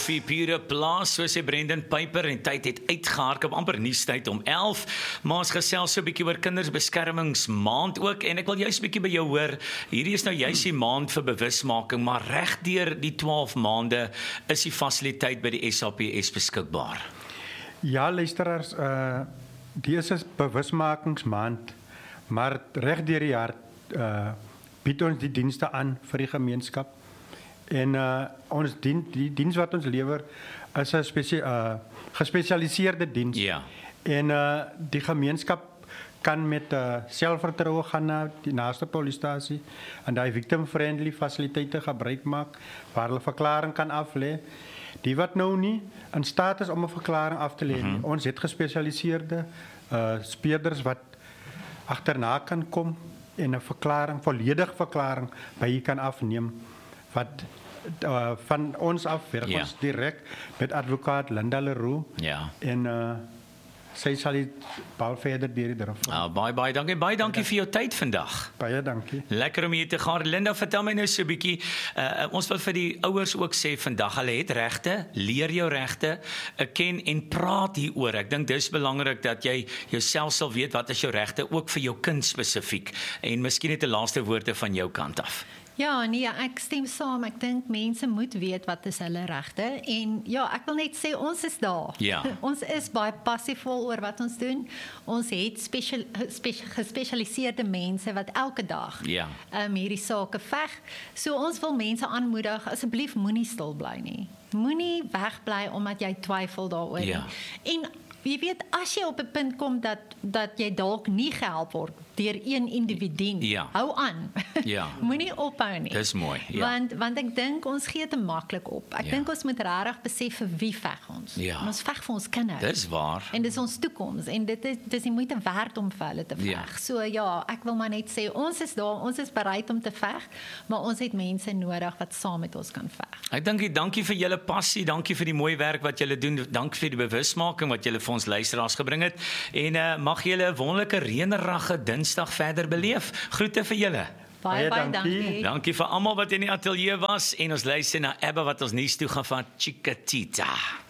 Koffie Pure Plaas, so sê Brendan Piper, en tyd het uitgehardloop, amper nuustyd om 11, maar ons gesels so 'n bietjie oor Kindersbeskermingsmaand ook, en ek wil juist 'n bietjie by jou hoor, hierdie is nou juist die maand vir bewusmaking, maar reg deur die 12 maande is die fasiliteit by die SAPS beskikbaar. Ja, luisteraars, die is 'n bewusmakingsmaand, maar reg deur die jaar bied ons die dienste aan vir die gemeenskap. En ons die diens wat ons lewer is 'n gespesialiseerde diens. Ja. En die gemeenskap kan met selfvertroue gaan na die naaste polisiestasie en daai victim-friendly fasiliteite gebruik maak waar hulle verklaring kan aflê. Die wat nou nie in staat is om 'n verklaring af te lê nie. Ons het gespesialiseerde speurders wat agterna kan kom en 'n verklaring, volledige verklaring by u kan afneem. Wat van ons af werk ons direk met advokaat Linda Leroux. Ja. En sy sal dit baie verder deur die draf. Baie dankie vir jou tyd vandag. Baie dankie. Lekker om hier te gaan. Linda, vertel my nou so 'n bietjie. Ons wil vir die ouers ook sê vandag, hulle het regte, leer jou regte, ken en praat hieroor. Ek dink dis belangrik dat jy jouself sal weet wat is jou regte, ook vir jou kind spesifiek. En miskien net 'n laaste woorde van jou kant af. Ja, nee, ek stem saam. Ek dink mense moet weet wat is hulle regte. En ja, ek wil net sê ons is daar. Ja. Ons is baie passievol oor wat ons doen. Ons het gespesialiseerde mense wat elke dag hierdie sake veg. So ons wil mense aanmoedig, asseblief moenie stil bly nie. Moenie wegbly omdat jy twyfel daaroor nie. En jy weet, as jy op 'n punt kom dat jy dalk nie gehelp word deur een individu, hou aan. Moenie ophou nie. Dis mooi. Want ek dink ons gee te maklik op. Ek dink ons moet regtig besef vir wie veg ons. Ons veg vir ons kinders. Dis waar. En dis ons toekoms en dis die moeite werd om vir hulle te veg. So ja, ek wil maar net sê ons is daar, ons is bereid om te veg, maar ons het mense nodig wat saam met ons kan veg. Ek dink dankie vir julle passie, dankie vir die mooi werk wat julle doen, dankie vir die bewusmaking wat julle vir ons luisteraars gebring het en mag julle 'n wonderlike reënerige Dinsdag verder beleef. Groete vir julle. Baie dankie. Dankie vir almal wat in die ateljee was en ons luister na Abba wat ons nuus toe gaan van Chiquitita.